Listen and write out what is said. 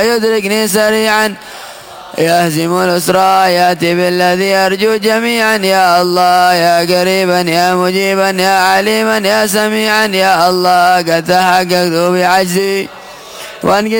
يدركني سريعا يهزم الأسرى يأتي بالذي أرجو جميعا. يا الله يا قريبا يا مجيبا يا عليما يا سميعا. يا الله قد تحققت بعجزي